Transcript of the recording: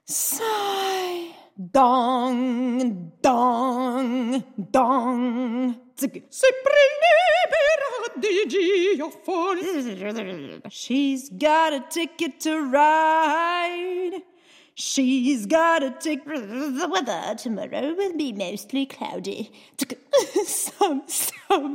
Sigh. Dong, dong, dong. Sempre libera di Dio. She's got a ticket to ride. She's got a ticket. The weather tomorrow will be mostly cloudy. Some